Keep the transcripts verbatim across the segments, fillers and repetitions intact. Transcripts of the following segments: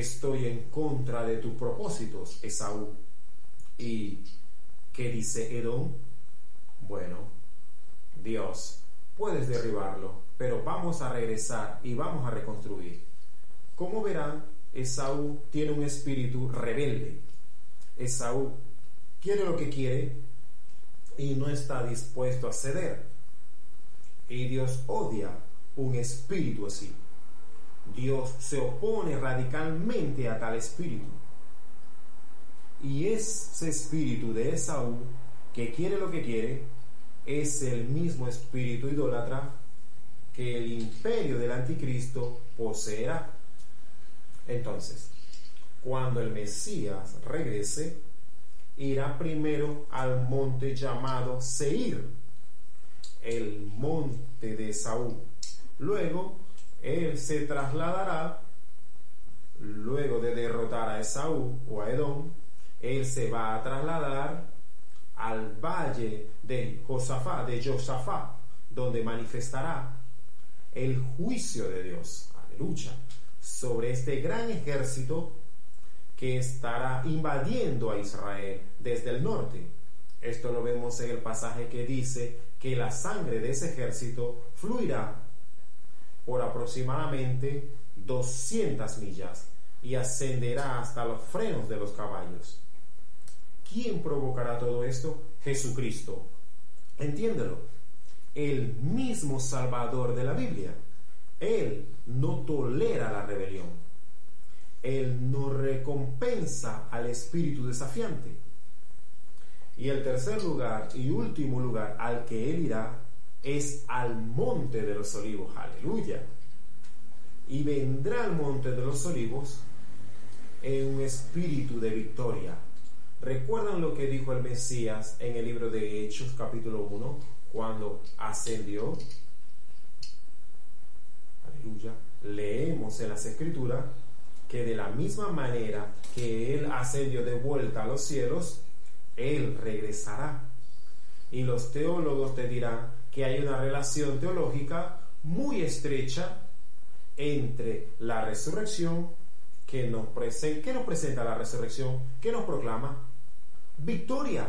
estoy en contra de tus propósitos, Esaú. ¿Y qué dice Edom? Bueno, Dios, puedes derribarlo, pero vamos a regresar y vamos a reconstruir. Como verán, Esaú tiene un espíritu rebelde. Esaú quiere lo que quiere y no está dispuesto a ceder. Y Dios odia un espíritu así. Dios se opone radicalmente a tal espíritu. Y ese espíritu de Esaú, que quiere lo que quiere, es el mismo espíritu idólatra que el imperio del anticristo poseerá. Entonces, cuando el Mesías regrese, irá primero al monte llamado Seir, el monte de Esaú. Luego, él se trasladará, luego de derrotar a Esaú o a Edom, él se va a trasladar al valle de Josafá, de Josafá, donde manifestará el juicio de Dios, aleluya, sobre este gran ejército que estará invadiendo a Israel desde el norte. Esto lo vemos en el pasaje que dice que la sangre de ese ejército fluirá por aproximadamente doscientas millas y ascenderá hasta los frenos de los caballos. ¿Quién provocará todo esto? Jesucristo. Entiéndelo, el mismo Salvador de la Biblia. Él no tolera la rebelión. Él no recompensa al espíritu desafiante. Y el tercer lugar y último lugar al que él irá es al monte de los olivos. Aleluya. Y vendrá al monte de los olivos en un espíritu de victoria. ¿Recuerdan lo que dijo el Mesías en el libro de Hechos, capítulo uno, cuando ascendió? Aleluya. Leemos en las Escrituras que de la misma manera que Él ascendió de vuelta a los cielos, Él regresará. Y los teólogos te dirán que hay una relación teológica muy estrecha entre la resurrección que nos, prese- que nos presenta la resurrección, que nos proclama victoria.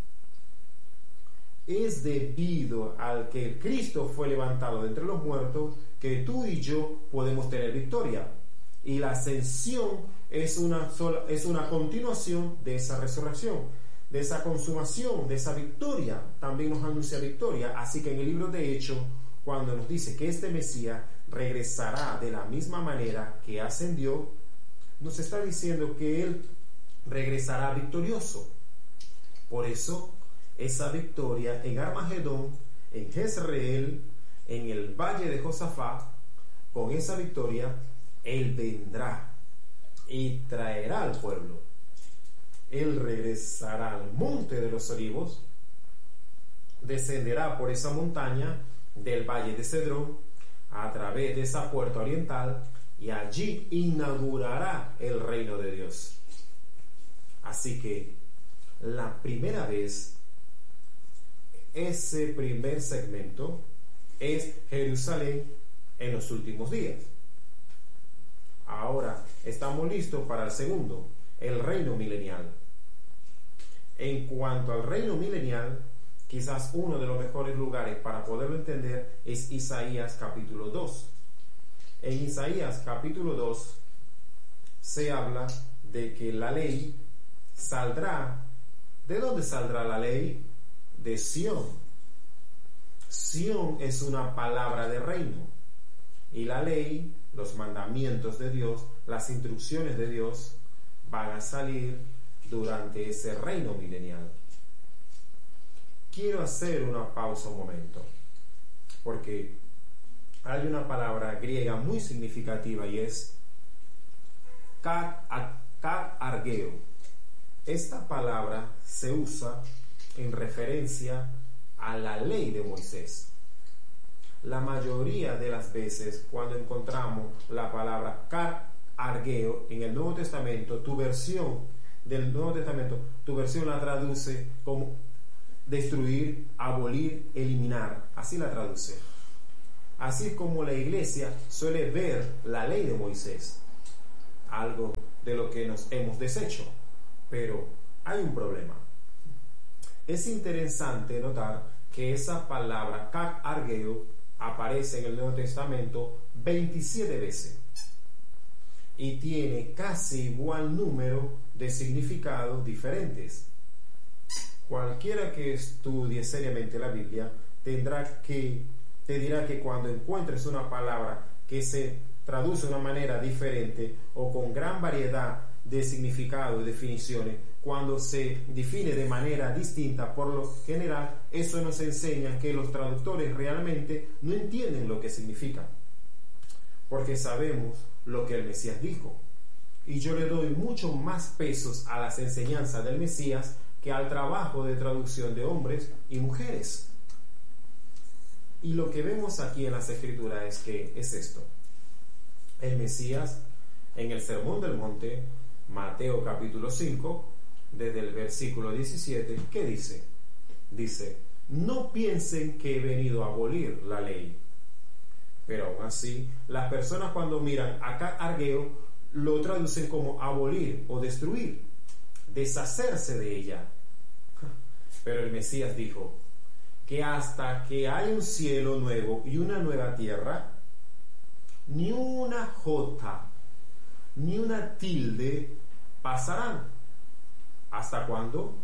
Es debido al que Cristo fue levantado de entre los muertos que tú y yo podemos tener victoria. Y la ascensión es una, sola, es una continuación de esa resurrección, de esa consumación, de esa victoria. También nos anuncia victoria. Así que en el libro de Hechos, cuando nos dice que este Mesías regresará de la misma manera que ascendió, nos está diciendo que Él regresará victorioso. Por eso, esa victoria en Armagedón, en Jezreel, en el valle de Josafá, con esa victoria, Él vendrá y traerá al pueblo. Él regresará al monte de los olivos, descenderá por esa montaña del valle de Cedrón a través de esa puerta oriental y allí inaugurará el reino de Dios. Así que la primera vez, ese primer segmento es Jerusalén en los últimos días. Ahora estamos listos para el segundo, el reino milenial. En cuanto al reino milenial, quizás uno de los mejores lugares para poderlo entender es Isaías capítulo dos. En Isaías capítulo dos se habla de que la ley saldrá. ¿De dónde saldrá la ley? De Sión. Sión es una palabra de reino. Y la ley, los mandamientos de Dios, las instrucciones de Dios van a salir durante ese reino milenial. Quiero hacer una pausa un momento, porque hay una palabra griega muy significativa y es katargeo. Esta palabra se usa en referencia a la ley de Moisés. La mayoría de las veces cuando encontramos la palabra katargeo en el Nuevo Testamento, tu versión del Nuevo Testamento, tu versión la traduce como destruir, abolir, eliminar. Así la traduce. Así es como la iglesia suele ver la ley de Moisés. algo de lo que nos hemos deshecho. Pero hay un problema. Es interesante notar que esa palabra kak argeo aparece en el Nuevo Testamento veintisiete veces y tiene casi igual número de significados diferentes. Cualquiera que estudie seriamente la Biblia tendrá que, te dirá que cuando encuentres una palabra que se traduce de una manera diferente o con gran variedad de significados y definiciones, cuando se define de manera distinta, por lo general, eso nos enseña que los traductores realmente no entienden lo que significa, porque sabemos lo que el Mesías dijo. Y yo le doy mucho más pesos a las enseñanzas del Mesías que al trabajo de traducción de hombres y mujeres. Y lo que vemos aquí en las Escrituras es que es esto. El Mesías, en el Sermón del Monte, Mateo capítulo cinco, desde el versículo diecisiete, ¿qué dice? Dice, no piensen que he venido a abolir la ley. Pero aún así, las personas cuando miran acá argeo, lo traducen como abolir o destruir, deshacerse de ella. Pero el Mesías dijo que hasta que haya un cielo nuevo y una nueva tierra, ni una jota, ni una tilde pasarán. ¿Hasta cuándo?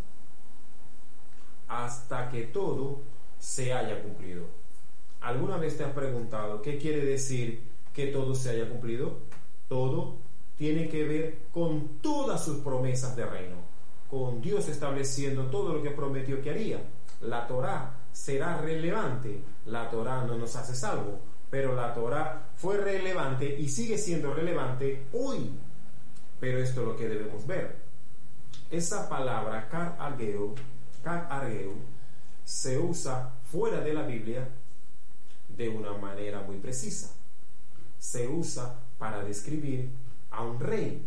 Hasta que todo se haya cumplido. ¿Alguna vez te has preguntado qué quiere decir que todo se haya cumplido? Todo tiene que ver con todas sus promesas de reino, con Dios estableciendo todo lo que prometió que haría. La Torá será relevante. La Torá no nos hace salvo, pero la Torá fue relevante y sigue siendo relevante hoy. Pero esto es lo que debemos ver. Esa palabra kak argeo, kak argeo, se usa fuera de la Biblia de una manera muy precisa. Se usa para describir a un rey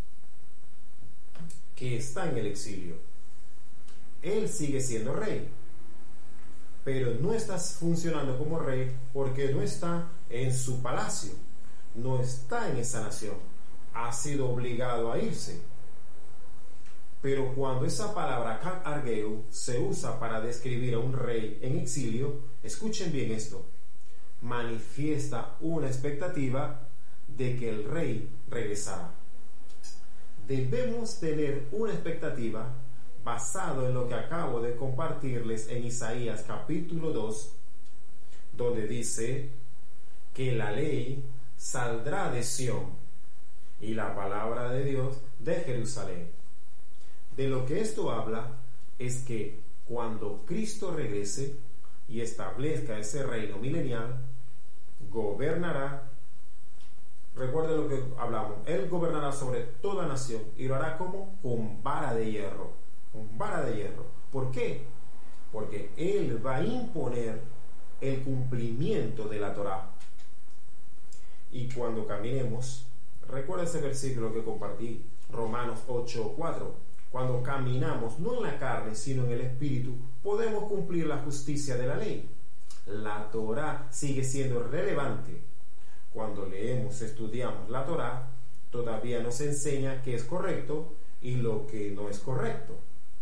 que está en el exilio. Él sigue siendo rey, pero no está funcionando como rey porque no está en su palacio, no está en esa nación, ha sido obligado a irse. Pero cuando esa palabra kak argeo se usa para describir a un rey en exilio, escuchen bien esto, manifiesta una expectativa de que el rey regresará. Debemos tener una expectativa basado en lo que acabo de compartirles en Isaías capítulo dos, donde dice que la ley saldrá de Sión y la palabra de Dios de Jerusalén. De lo que esto habla es que cuando Cristo regrese y establezca ese reino milenial, gobernará. Recuerden lo que hablamos, Él gobernará sobre toda nación y lo hará como con vara de hierro, con vara de hierro. ¿Por qué? Porque Él va a imponer el cumplimiento de la Torá. Y cuando caminemos, recuerda ese versículo que compartí, Romanos ocho cuatro. Cuando caminamos no en la carne, sino en el Espíritu, podemos cumplir la justicia de la ley. La Torá sigue siendo relevante. Cuando leemos, estudiamos la Torá, todavía nos enseña qué es correcto y lo que no es correcto.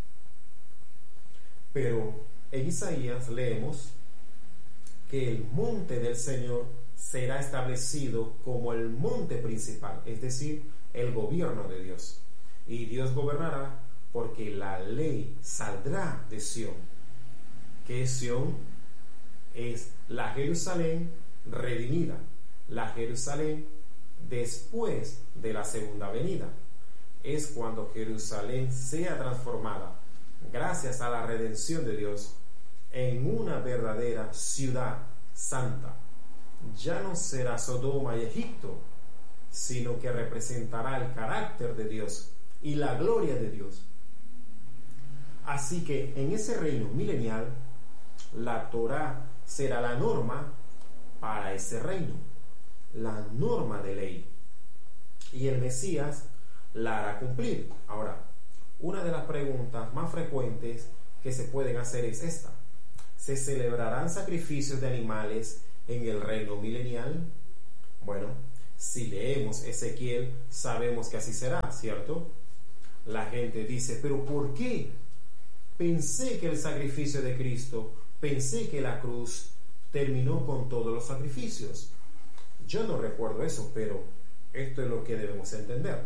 Pero en Isaías leemos que el monte del Señor será establecido como el monte principal, es decir, el gobierno de Dios. Y Dios gobernará porque la ley saldrá de Sión. ¿Qué es Sión? Es la Jerusalén redimida, la Jerusalén después de la segunda venida. Es cuando Jerusalén sea transformada, gracias a la redención de Dios, en una verdadera ciudad santa. Ya no será Sodoma y Egipto, sino que representará el carácter de Dios y la gloria de Dios. Así que en ese reino milenial, la Torá será la norma para ese reino, la norma de ley, y el Mesías la hará cumplir. Ahora, una de las preguntas más frecuentes que se pueden hacer es esta: ¿se celebrarán sacrificios de animales en el reino milenial? Bueno, Si leemos Ezequiel, sabemos que así será, ¿cierto? La gente dice, ¿pero por qué? Pensé que el sacrificio de Cristo, pensé que la cruz terminó con todos los sacrificios. Yo no recuerdo eso, pero esto es lo que debemos entender.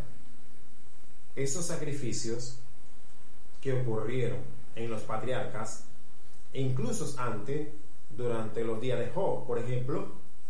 Esos sacrificios que ocurrieron en los patriarcas, e incluso antes, durante los días de Job, por ejemplo,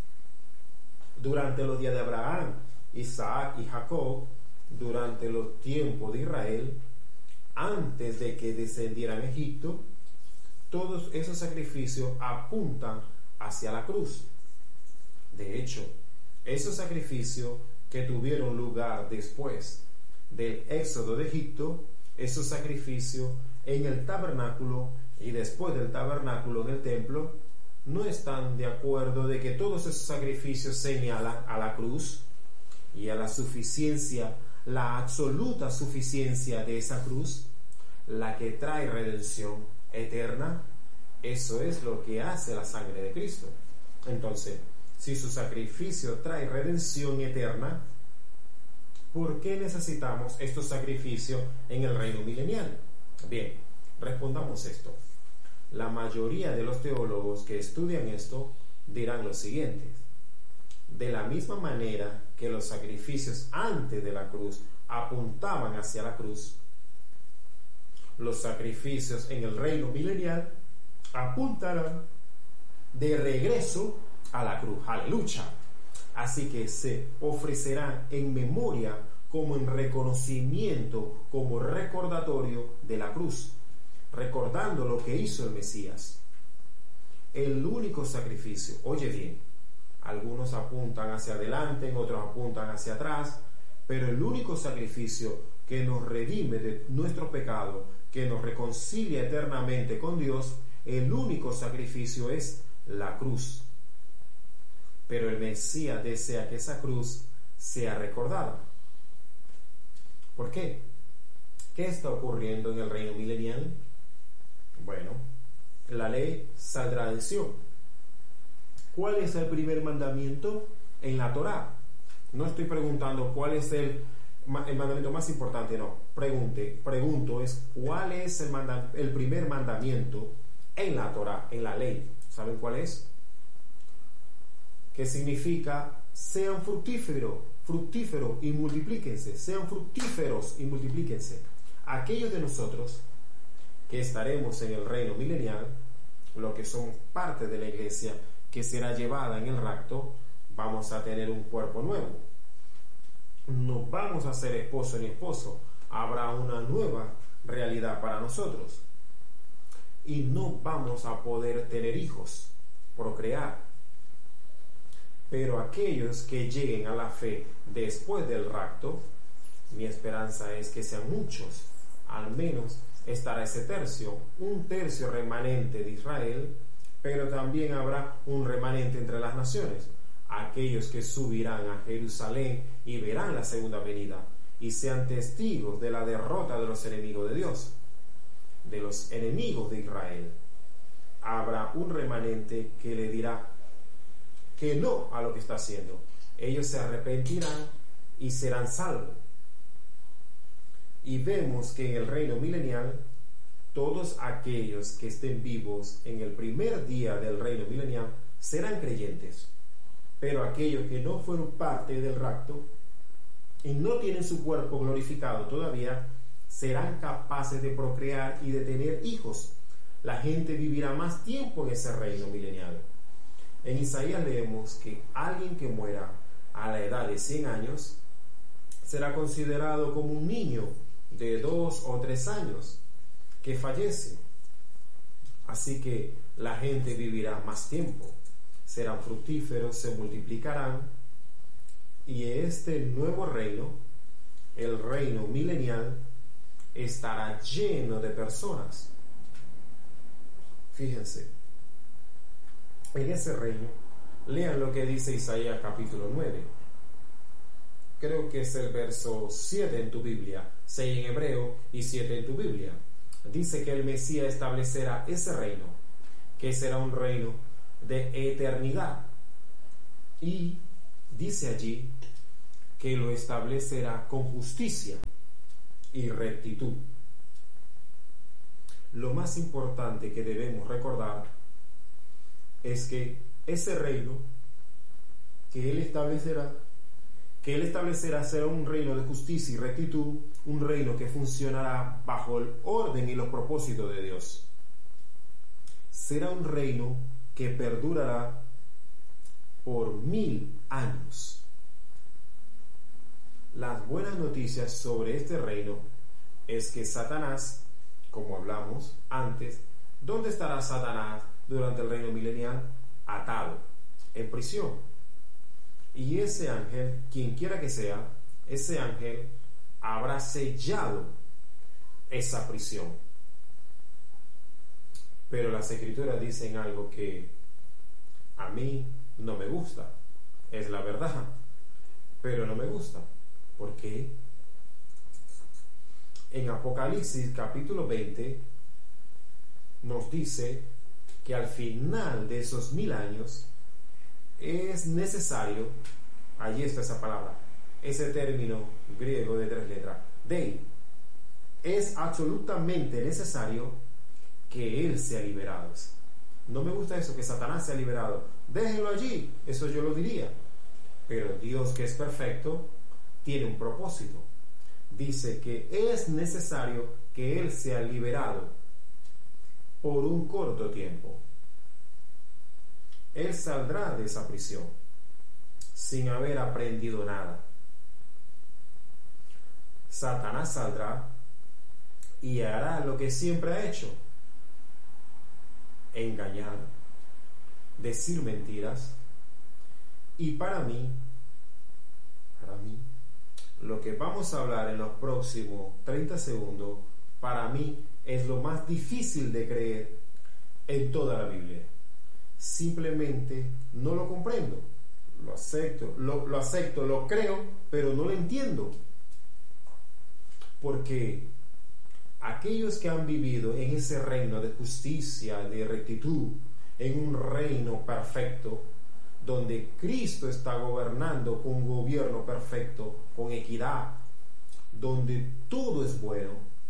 durante los días de Abraham, Isaac y Jacob, durante los tiempos de Israel, antes de que descendieran a Egipto, todos esos sacrificios apuntan hacia la cruz. De hecho, esos sacrificios que tuvieron lugar después del éxodo de Egipto, esos sacrificios en el tabernáculo y después del tabernáculo en el templo, no están de acuerdo de que todos esos sacrificios señalan a la cruz y a la suficiencia, la absoluta suficiencia de esa cruz, la que trae redención eterna. Eso es lo que hace la sangre de Cristo. Entonces, si su sacrificio trae redención eterna, ¿por qué necesitamos estos sacrificios en el reino milenial? Bien, respondamos esto. La mayoría de los teólogos que estudian esto dirán lo siguiente: de la misma manera que los sacrificios antes de la cruz apuntaban hacia la cruz, los sacrificios en el reino milenial apuntarán de regreso a la cruz. ¡Aleluya! Así que se ofrecerán en memoria, como en reconocimiento, como recordatorio de la cruz, recordando lo que hizo el Mesías. El único sacrificio, oye bien, algunos apuntan hacia adelante, otros apuntan hacia atrás, pero el único sacrificio que nos redime de nuestro pecado, que nos reconcilia eternamente con Dios, el único sacrificio es la cruz. Pero el Mesías desea que esa cruz sea recordada. ¿Por qué? ¿Qué está ocurriendo en el reino milenial? Bueno, la ley saldrá de Sión. ¿Cuál es el primer mandamiento en la Torá? No estoy preguntando cuál es el, el mandamiento más importante, no. Pregunte, pregunto es cuál es el, manda, el primer mandamiento en la Torá, en la ley. ¿Saben cuál es? Que significa sean fructíferos, fructíferos y multiplíquense, sean fructíferos y multiplíquense. Aquellos de nosotros que estaremos en el reino milenial, los que somos parte de la iglesia que será llevada en el rapto, vamos a tener un cuerpo nuevo. No vamos a ser esposo ni esposo, habrá una nueva realidad para nosotros. Y no vamos a poder tener hijos, procrear. Pero aquellos que lleguen a la fe después del rapto, mi esperanza es que sean muchos, al menos estará ese tercio, un tercio remanente de Israel, pero también habrá un remanente entre las naciones, aquellos que subirán a Jerusalén y verán la segunda venida y sean testigos de la derrota de los enemigos de Dios, de los enemigos de Israel. Habrá un remanente que le dirá que no a lo que está haciendo. Ellos se arrepentirán y serán salvos. Y vemos que en el reino milenial, todos aquellos que estén vivos en el primer día del reino milenial serán creyentes. Pero aquellos que no fueron parte del rapto y no tienen su cuerpo glorificado todavía, serán capaces de procrear y de tener hijos. La gente vivirá más tiempo en ese reino milenial. En Isaías leemos que alguien que muera a la edad de cien años será considerado como un niño de dos o tres años que fallece. Así que la gente vivirá más tiempo, serán fructíferos, se multiplicarán, y este nuevo reino, el reino milenial, estará lleno de personas. Fíjense, en ese reino, lean lo que dice Isaías capítulo nueve. Creo que es el verso siete en tu Biblia, seis en hebreo y siete en tu Biblia. Dice que el Mesías establecerá ese reino, que será un reino de eternidad. Y dice allí que lo establecerá con justicia y rectitud. Lo más importante que debemos recordar es que ese reino que Él establecerá, que Él establecerá será un reino de justicia y rectitud, un reino que funcionará bajo el orden y los propósitos de Dios. Será un reino que perdurará por mil años. Las buenas noticias sobre este reino es que Satanás, como hablamos antes, ¿dónde estará Satanás durante el reino milenial? Atado, en prisión. Y ese ángel, quien quiera que sea, ese ángel habrá sellado esa prisión. Pero las escrituras dicen algo que a mí no me gusta. Es la verdad, pero no me gusta. ¿Por qué? En Apocalipsis capítulo veinte nos dice que al final de esos mil años es necesario, allí está esa palabra, ese término griego de tres letras, dei, es absolutamente necesario que Él sea liberado. No me gusta eso, que Satanás sea liberado. Déjenlo allí, eso yo lo diría. Pero Dios, que es perfecto, tiene un propósito. Dice que es necesario que Él sea liberado por un corto tiempo. Él saldrá de esa prisión sin haber aprendido nada. Satanás saldrá y hará lo que siempre ha hecho: engañar, decir mentiras. Y para mí, para mí, lo que vamos a hablar en los próximos treinta segundos, para mí es lo más difícil de creer en toda la Biblia. Simplemente no lo comprendo, lo acepto, lo, lo acepto, lo creo, pero no lo entiendo. Porque aquellos que han vivido en ese reino de justicia, de rectitud, en un reino perfecto, donde Cristo está gobernando con un gobierno perfecto, con equidad, donde todo es bueno,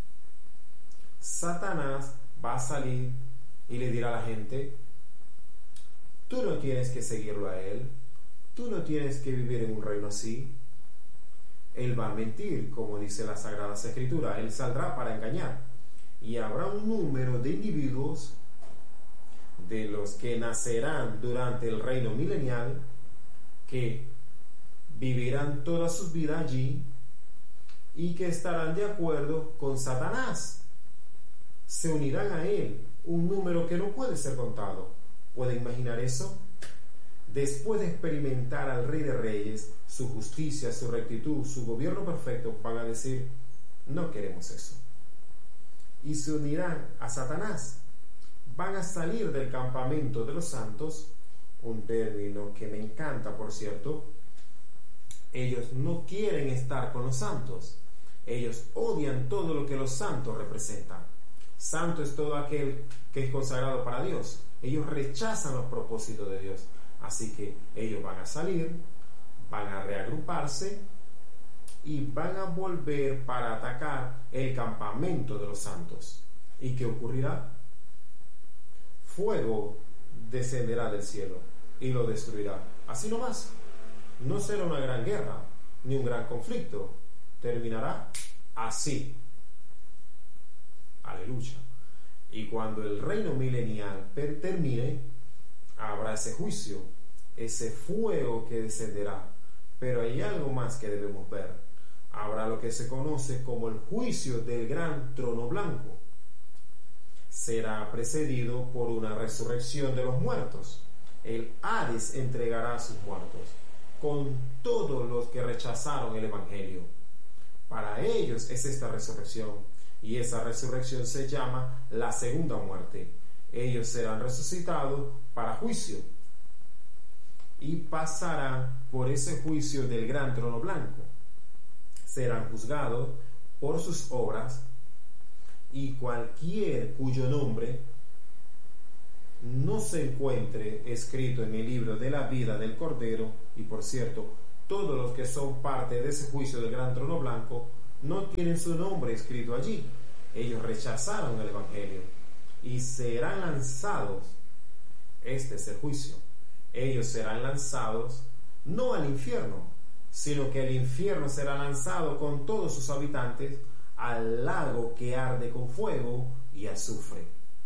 Satanás va a salir y le dirá a la gente: tú no tienes que seguirlo a él, tú no tienes que vivir en un reino así. Él va a mentir, como dice la Sagrada Escritura. Él saldrá para engañar. Y habrá un número de individuos, de los que nacerán durante el reino milenial, que vivirán toda su vida allí y que estarán de acuerdo con Satanás. Se unirán a él, un número que no puede ser contado. ¿Puede imaginar eso? Después de experimentar al Rey de Reyes, su justicia, su rectitud, su gobierno perfecto, van a decir: no queremos eso. Y se unirán a Satanás. Van a salir del campamento de los santos, un término que me encanta, por cierto. Ellos no quieren estar con los santos. Ellos odian todo lo que los santos representan. Santo es todo aquel que es consagrado para Dios. Ellos rechazan los propósitos de Dios. Así que ellos van a salir, van a reagruparse y van a volver para atacar el campamento de los santos. ¿Y qué ocurrirá? Fuego descenderá del cielo y lo destruirá. Así nomás. No será una gran guerra ni un gran conflicto. Terminará así. Aleluya. Y cuando el reino milenial termine, habrá ese juicio, ese fuego que descenderá. Pero hay algo más que debemos ver. Habrá lo que se conoce como el juicio del gran trono blanco. Será precedido por una resurrección de los muertos. El Hades entregará a sus muertos con todos los que rechazaron el Evangelio. Para ellos es esta resurrección, y esa resurrección se llama la segunda muerte. Ellos serán resucitados para juicio y pasarán por ese juicio del gran trono blanco. Serán juzgados por sus obras, y cualquier cuyo nombre no se encuentre escrito en el libro de la vida del Cordero, y por cierto, todos los que son parte de ese juicio del gran trono blanco no tienen su nombre escrito allí. Ellos rechazaron el Evangelio y serán lanzados. Este es el juicio. Ellos serán lanzados no al infierno, sino que el infierno será lanzado con todos sus habitantes al lago que arde con fuego y azufre.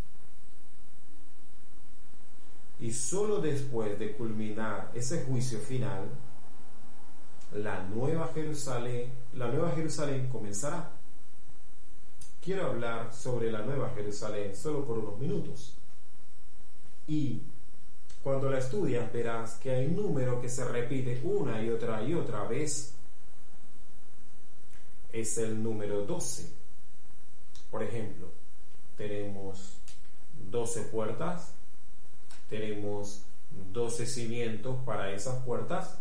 Y solo después de culminar ese juicio final, la nueva Jerusalén, la nueva Jerusalén comenzará. Quiero hablar sobre la nueva Jerusalén solo por unos minutos. Y cuando la estudias verás que hay un número que se repite una y otra y otra vez. Es el número doce. Por ejemplo, tenemos doce puertas, tenemos doce cimientos para esas puertas.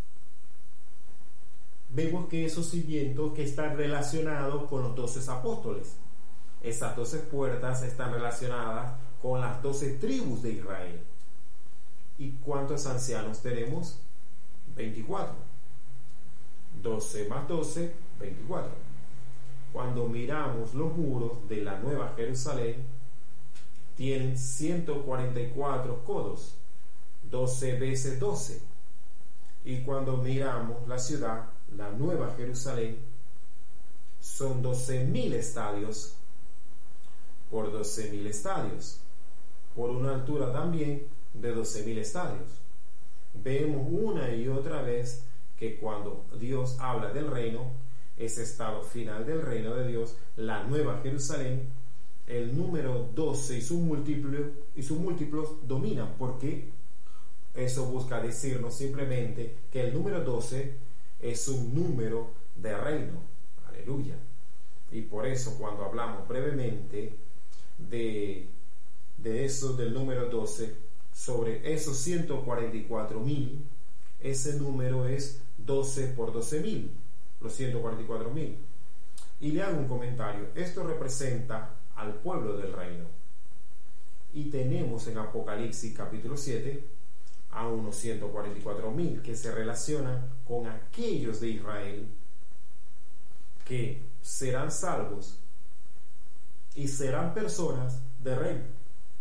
Vemos que esos cimientos que están relacionados con los doce apóstoles. Esas doce puertas están relacionadas con las doce tribus de Israel. ¿Y cuántos ancianos tenemos? veinticuatro. doce más doce, veinticuatro. Cuando miramos los muros de la Nueva Jerusalén, tienen ciento cuarenta y cuatro codos, doce veces doce. Y cuando miramos la ciudad, la Nueva Jerusalén, son doce mil estadios por doce mil estadios, por una altura también de doce mil estadios. Vemos una y otra vez que cuando Dios habla del reino, ese estado final del reino de Dios, la Nueva Jerusalén, el número doce y sus múltiplos y sus múltiplos dominan, porque eso busca decirnos simplemente que el número doce es un número de reino. Aleluya. Y por eso cuando hablamos brevemente de, de eso del número doce, sobre esos ciento cuarenta y cuatro mil, ese número es doce por doce mil, los ciento cuarenta y cuatro mil. Y le hago un comentario. Esto representa al pueblo del reino. Y tenemos en Apocalipsis capítulo siete a unos ciento cuarenta y cuatro mil que se relacionan con aquellos de Israel que serán salvos y serán personas de reino.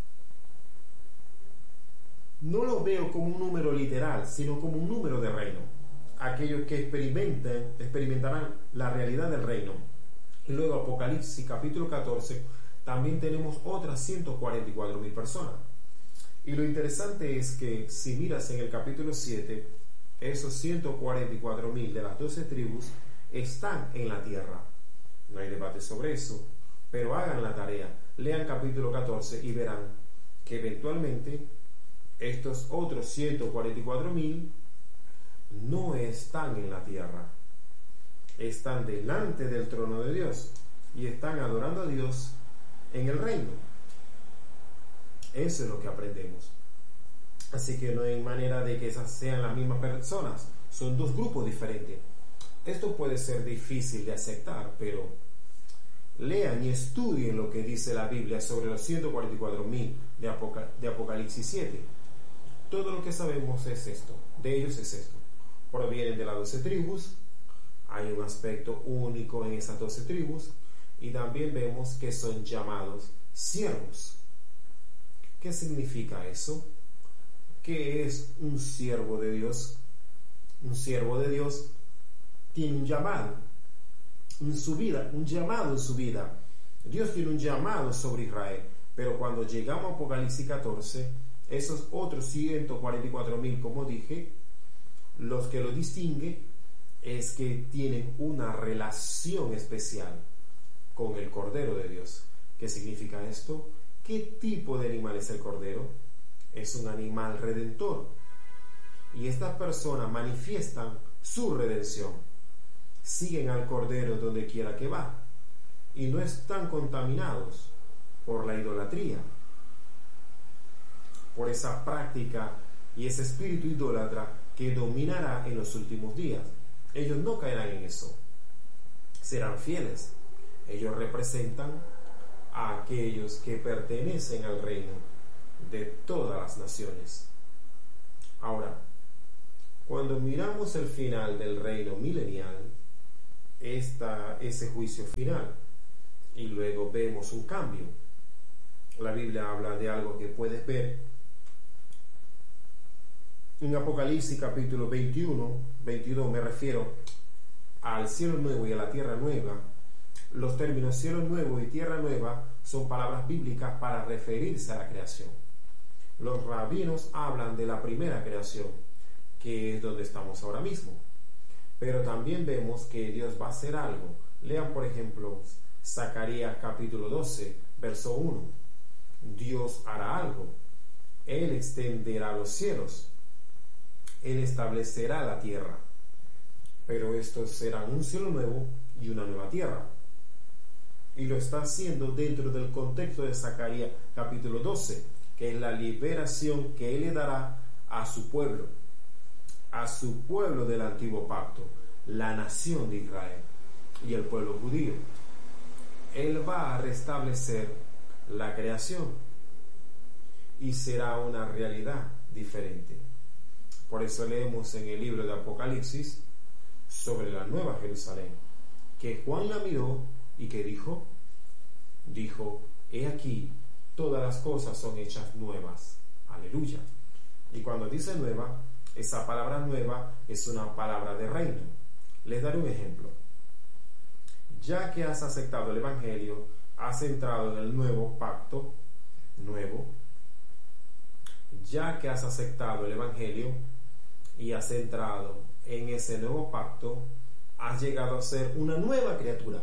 No lo veo como un número literal, sino como un número de reino. Aquellos que experimenten, experimentarán la realidad del reino. Y luego Apocalipsis capítulo catorce, también tenemos otras ciento cuarenta y cuatro mil personas. Y lo interesante es que si miras en el capítulo siete, esos ciento cuarenta y cuatro mil de las doce tribus están en la tierra. No hay debate sobre eso, pero hagan la tarea, lean capítulo catorce y verán que eventualmente estos otros ciento cuarenta y cuatro mil no están en la tierra, están delante del trono de Dios y están adorando a Dios en el reino. Eso es lo que aprendemos. Así que no hay manera de que esas sean las mismas personas, son dos grupos diferentes. Esto puede ser difícil de aceptar, pero lean y estudien lo que dice la Biblia sobre los ciento cuarenta y cuatro mil de, Apocal- de Apocalipsis siete. Todo lo que sabemos es esto, de ellos es esto. Provienen de las doce tribus, hay un aspecto único en esas doce tribus, y también vemos que son llamados siervos. ¿Qué significa eso? ¿Qué es un siervo de Dios? Un siervo de Dios tiene un llamado en su vida, un llamado en su vida. Dios tiene un llamado sobre Israel, pero cuando llegamos a Apocalipsis catorce, esos otros ciento cuarenta y cuatro mil, como dije, los que lo distingue es que tienen una relación especial con el Cordero de Dios. ¿Qué significa esto? ¿Qué tipo de animal es el Cordero? Es un animal redentor. Y estas personas manifiestan su redención. Siguen al Cordero donde quiera que va. Y no están contaminados por la idolatría, por esa práctica y ese espíritu idólatra que dominará en los últimos días. Ellos no caerán en eso. Serán fieles. Ellos representan a aquellos que pertenecen al reino de todas las naciones. Ahora, Cuando miramos el final del reino milenial, está ese juicio final, y luego vemos un cambio. La Biblia habla de algo que puedes ver en Apocalipsis capítulo veintiuno, veintidós, me refiero al cielo nuevo y a la tierra nueva. Los términos cielo nuevo y tierra nueva son palabras bíblicas para referirse a la creación. Los rabinos hablan de la primera creación, que es donde estamos ahora mismo. Pero también vemos que Dios va a hacer algo. Lean, por ejemplo, Zacarías capítulo doce, verso uno. Dios hará algo. Él extenderá los cielos. Él establecerá la tierra. Pero estos serán un cielo nuevo y una nueva tierra. Y lo está haciendo dentro del contexto de Zacarías capítulo doce, que es la liberación que Él le dará a su pueblo, a su pueblo del antiguo pacto, la nación de Israel y el pueblo judío. Él va a restablecer la creación y será una realidad diferente. Por eso leemos en el libro de Apocalipsis sobre la nueva Jerusalén, que Juan la miró y que dijo, dijo, he aquí, todas las cosas son hechas nuevas. Aleluya. Y cuando dice nueva, esa palabra nueva es una palabra de reino. Les daré un ejemplo. Ya que has aceptado el Evangelio, has entrado en el nuevo pacto, nuevo. Ya que has aceptado el Evangelio y has entrado en ese nuevo pacto, has llegado a ser una nueva criatura.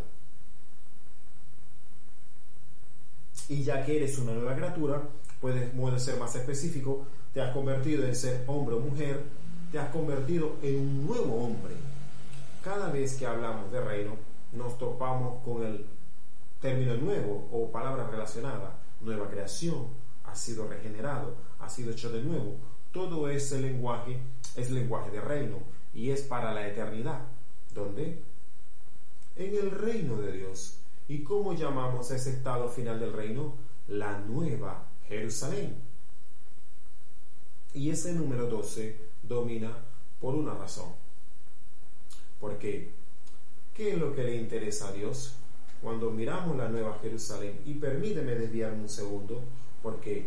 Y ya que eres una nueva criatura, puedes, puedes ser más específico, te has convertido en ser hombre o mujer, te has convertido en un nuevo hombre. Cada vez que hablamos de reino, nos topamos con el término nuevo o palabra relacionada, nueva creación, ha sido regenerado, ha sido hecho de nuevo. Todo ese lenguaje es lenguaje de reino y es para la eternidad. ¿Dónde? En el reino de Dios. ¿Y cómo llamamos a ese estado final del reino? La nueva Jerusalén. Y ese número doce domina por una razón. ¿Por qué? ¿Qué es lo que le interesa a Dios cuando miramos la nueva Jerusalén? Y permíteme desviarme un segundo, porque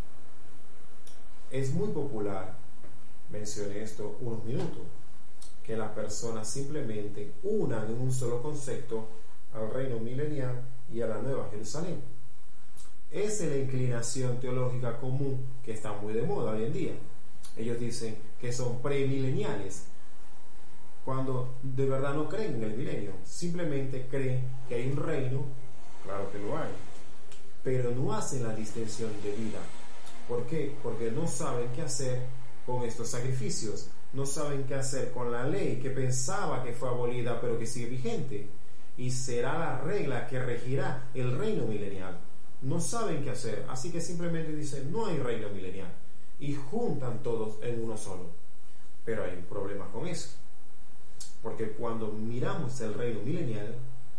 es muy popular, mencioné esto unos minutos, que las personas simplemente unan en un solo concepto al reino milenial y a la nueva Jerusalén. Esa es la inclinación teológica común que está muy de moda hoy en día. Ellos dicen que son premileniales, cuando de verdad no creen en el milenio, simplemente creen que hay un reino, claro que lo hay, pero no hacen la distinción de vida. ¿Por qué? Porque no saben qué hacer con estos sacrificios, no saben qué hacer con la ley que pensaba que fue abolida pero que sigue vigente, y será la regla que regirá el reino milenial. No saben qué hacer, así que simplemente dicen no hay reino milenial y juntan todos en uno solo. Pero hay un problema con eso, porque cuando miramos el reino milenial,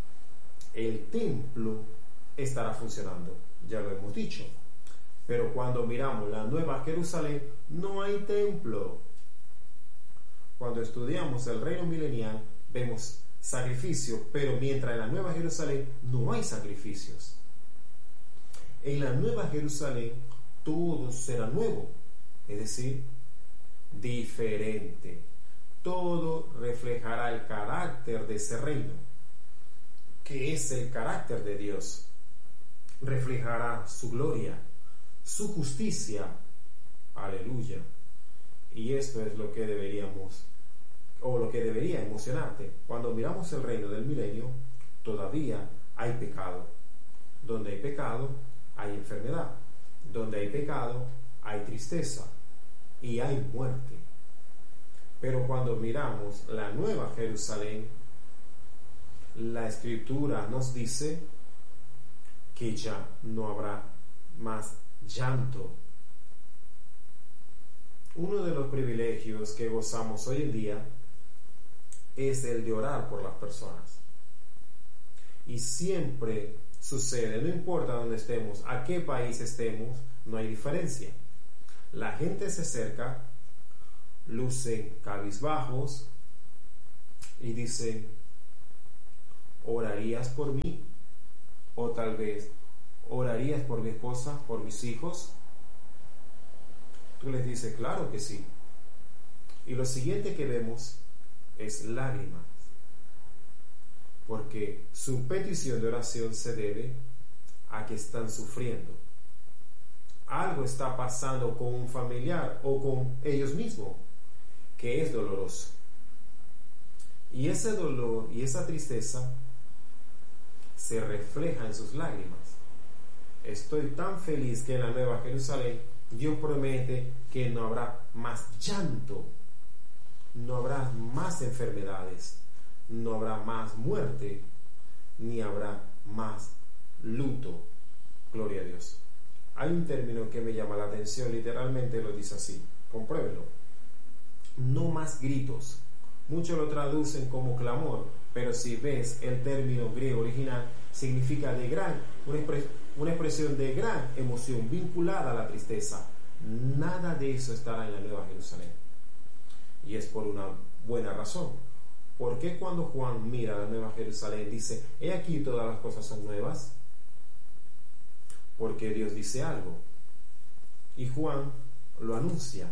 el templo estará funcionando, ya lo hemos dicho. Pero cuando miramos la nueva Jerusalén, no hay templo. Cuando estudiamos el reino milenial, vemos sacrificios, pero mientras en la nueva Jerusalén no hay sacrificios. En la nueva Jerusalén todo será nuevo, es decir, diferente. Todo reflejará el carácter de ese reino, que es el carácter de Dios. Reflejará su gloria, su justicia. Aleluya. Y esto es lo que deberíamos, o lo que debería emocionarte. Cuando miramos el reino del milenio, todavía hay pecado. Donde hay pecado, hay enfermedad. Donde hay pecado, hay tristeza y hay muerte. Pero cuando miramos la nueva Jerusalén, la Escritura nos dice que ya no habrá más llanto. Uno de los privilegios que gozamos hoy en día es el de orar por las personas. Y siempre sucede, no importa dónde estemos, a qué país estemos, no hay diferencia. La gente se acerca lucen cabizbajos y dicen, ¿orarías por mí? O tal vez, ¿orarías por mi esposa, por mis hijos? Tú les dices, claro que sí. Y lo siguiente que vemos es lágrimas, porque su petición de oración se debe a que están sufriendo. Algo está pasando con un familiar o con ellos mismos que es doloroso. Y ese dolor y esa tristeza se refleja en sus lágrimas. Estoy tan feliz que en la Nueva Jerusalén Dios promete que no habrá más llanto, no habrá más enfermedades, no habrá más muerte, ni habrá más luto. Gloria a Dios. Hay un término que me llama la atención, literalmente lo dice así, compruébelo. No más gritos. Muchos lo traducen como clamor, pero si ves el término griego original, significa de gran, una, expres, una expresión de gran emoción vinculada a la tristeza. Nada de eso estará en la Nueva Jerusalén. Y es por una buena razón. ¿Por qué cuando Juan mira la Nueva Jerusalén dice, he aquí todas las cosas son nuevas? Porque Dios dice algo. Y Juan lo anuncia.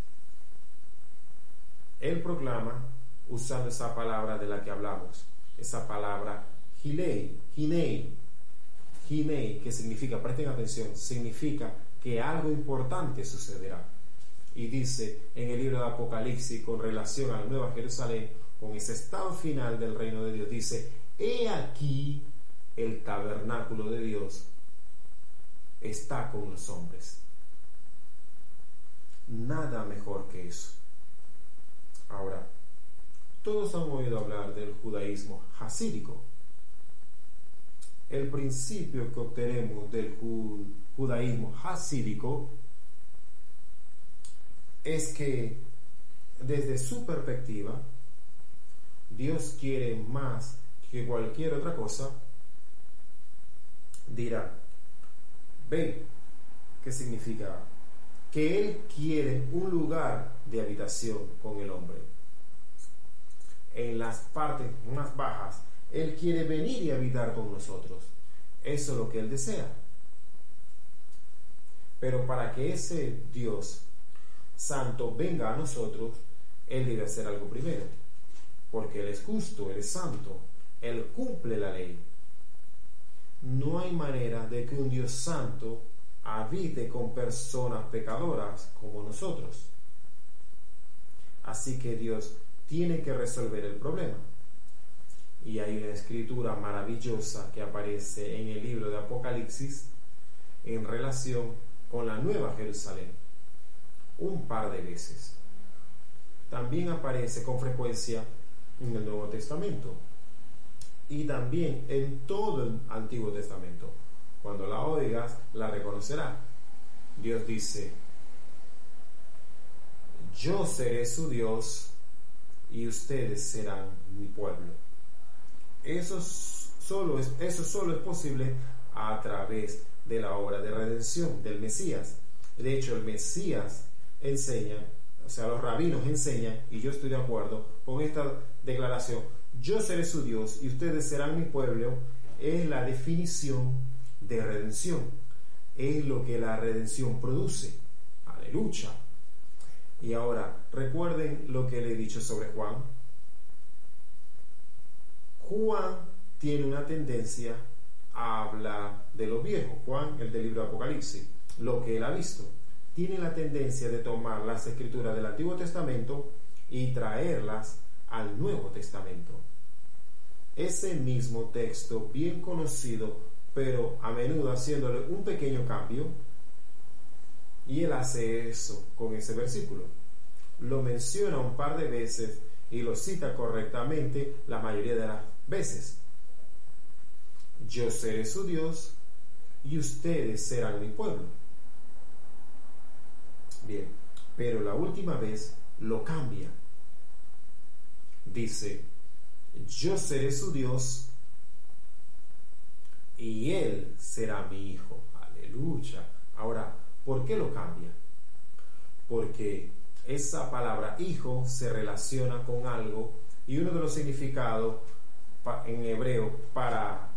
Él proclama usando esa palabra de la que hablamos, esa palabra Hinei, Hinei, Hinei, que significa, presten atención, significa que algo importante sucederá. Y dice en el libro de Apocalipsis, con relación a la Nueva Jerusalén, con ese estado final del reino de Dios, dice, he aquí el tabernáculo de Dios está con los hombres. Nada mejor que eso. Ahora, todos han oído hablar del judaísmo hasídico. El principio que obtenemos del judaísmo hasídico es que desde su perspectiva Dios quiere más que cualquier otra cosa. Dirá, ven, ¿qué significa? Que Él quiere un lugar de habitación con el hombre. En las partes más bajas, Él quiere venir y habitar con nosotros. Eso es lo que Él desea. Pero para que ese Dios santo venga a nosotros, Él debe hacer algo primero. Porque Él es justo, Él es santo, Él cumple la ley. No hay manera de que un Dios santo habite con personas pecadoras como nosotros. Así que Dios tiene que resolver el problema. Y hay una escritura maravillosa que aparece en el libro de Apocalipsis en relación con la Nueva Jerusalén un par de veces. También aparece con frecuencia en el Nuevo Testamento y también en todo el Antiguo Testamento. Cuando la oigas, la reconocerás. Dios dice, yo seré su Dios y ustedes serán mi pueblo. Eso solo es, eso solo es posible a través de la obra de redención del Mesías. De hecho, el Mesías enseña, o sea, los rabinos enseñan, y yo estoy de acuerdo con esta declaración, yo seré su Dios y ustedes serán mi pueblo, es la definición de redención. Es lo que la redención produce. Aleluya. Y ahora, recuerden lo que le he dicho sobre Juan. Juan tiene una tendencia a hablar de lo viejo. Juan, el del libro de Apocalipsis, lo que él ha visto. Tiene la tendencia de tomar las escrituras del Antiguo Testamento y traerlas al Nuevo Testamento. Ese mismo texto, bien conocido, pero a menudo haciéndole un pequeño cambio, y él hace eso con ese versículo. Lo menciona un par de veces y lo cita correctamente la mayoría de las veces. Yo seré su Dios y ustedes serán mi pueblo. Bien, pero la última vez lo cambia. Dice, yo seré su Dios y él será mi hijo. Aleluya. Ahora, ¿por qué lo cambia? Porque esa palabra hijo se relaciona con algo, y uno de los significados en hebreo para